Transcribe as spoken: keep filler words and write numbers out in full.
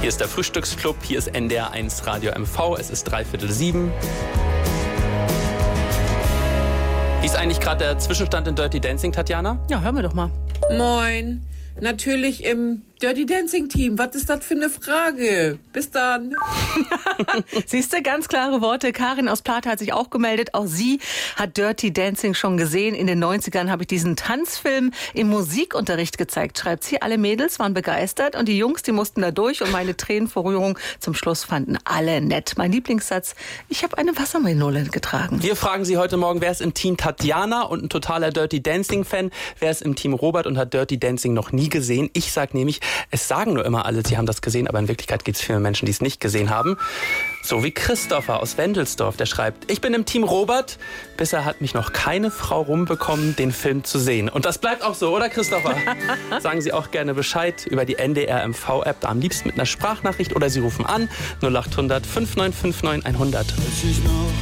Hier ist der Frühstücksclub, hier ist N D R eins Radio M V, es ist dreiviertel sieben. Wie ist eigentlich gerade der Zwischenstand in Dirty Dancing, Tatjana? Ja, hören wir doch mal. Moin. Natürlich im Dirty Dancing Team. Was ist das für eine Frage? Bis dann. Siehst du, ganz klare Worte. Karin aus Plata hat sich auch gemeldet. Auch sie hat Dirty Dancing schon gesehen. In den neunzigern habe ich diesen Tanzfilm im Musikunterricht gezeigt, schreibt sie. Alle Mädels waren begeistert und die Jungs, die mussten da durch und meine Tränen vor Rührung zum Schluss fanden alle nett. Mein Lieblingssatz, ich habe eine Wassermelone getragen. Wir fragen Sie heute Morgen, wer ist im Team Tatjana und ein totaler Dirty Dancing Fan? Wer ist im Team Robert und hat Dirty Dancing noch nie gesehen? Ich sag nämlich, es sagen nur immer alle, sie haben das gesehen, aber in Wirklichkeit gibt es viele Menschen, die es nicht gesehen haben. So wie Christopher aus Wendelsdorf, der schreibt, ich bin im Team Robert, bisher hat mich noch keine Frau rumbekommen, den Film zu sehen. Und das bleibt auch so, oder Christopher? Sagen Sie auch gerne Bescheid über die N D R M V-App, am liebsten mit einer Sprachnachricht oder Sie rufen an null acht hundert fünf neun fünf neun hundert.